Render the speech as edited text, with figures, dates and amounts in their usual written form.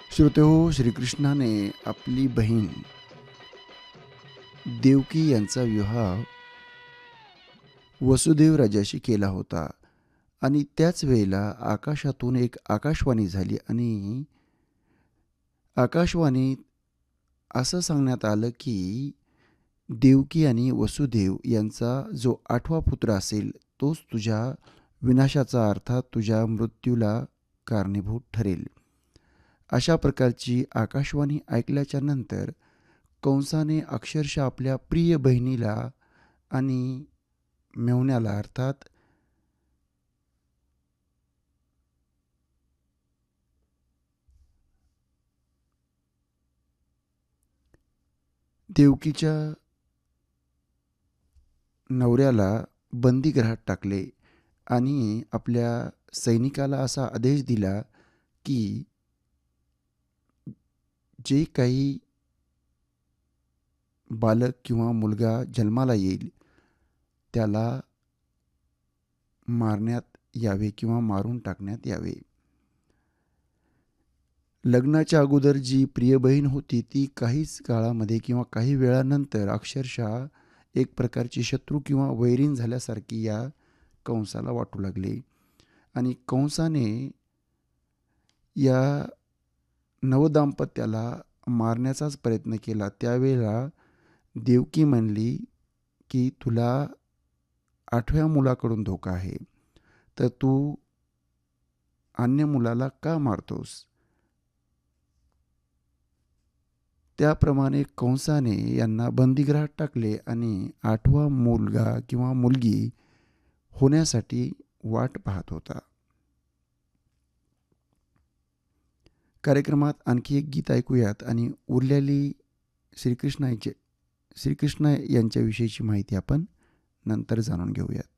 श्रोतेहो, श्रीकृष्णाने आपली बहीण देवकी यांचा विवाह वसुदेव राजाशी केला होता आणि त्याच वेळेला आकाशातून एक आकाशवाणी झाली आणि आकाशवाणीत असं सांगण्यात आलं की देवकी आणि वसुदेव यांचा जो 8वा पुत्र असेल तोच तुझ्या विनाशाचा अर्थात तुझ्या मृत्यूला कारणीभूत ठरेल. अशा प्रकारची आकाशवाणी ऐकल्याच्या नंतर कंसाने अक्षरशः आपल्या प्रिय बहिणीला आणि मेव्हण्याला अर्थात देवकीच्या नवऱ्याला बंदीगृहात टाकले आणि आपल्या सैनिकाला असा आदेश दिला की जे काही बालक किंवा मुलगा जन्माला येईल त्याला मारण्यात यावे किंवा मारून टाकण्यात यावे. लग्नाच्या अगोदर जी प्रिय बहीण होती ती काहीच काळामध्ये किंवा काही वेळानंतर अक्षरशः एक प्रकारची शत्रू किंवा वैरीण झाल्यासारखी या कंसाला वाटू लागले आणि कंसाने या नवदाम्पत्याला मारण्याचाच प्रयत्न केला. त्यावेळेला देवकी म्हणली की तुला 8व्या मुलाकडून धोका आहे, तर तू अन्य मुलाला का मारतोस. त्याप्रमाणे कंसाने यांना बंदीगृहात टाकले आणि 8वा मुलगा किंवा मुलगी होण्यासाठी वाट पाहत होता. कार्यक्रमात आणखी एक गीत ऐकूयात आणि उरलेली श्रीकृष्ण यांच्याविषयीची माहिती आपण नंतर जाणून घेऊयात.